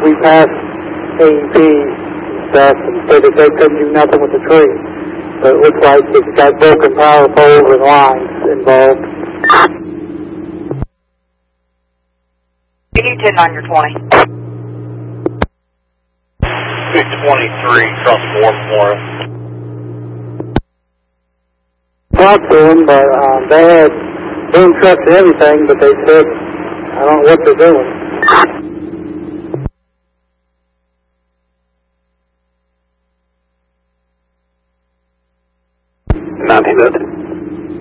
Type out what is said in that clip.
we passed AEP and stuff and said that they couldn't do nothing with the tree. But it looks like it's got broken power poles and lines involved. You need 10 on your 20. 623 across Warren. Talked to them, but they had boom trucks and everything, but they said, I don't know what they're doing.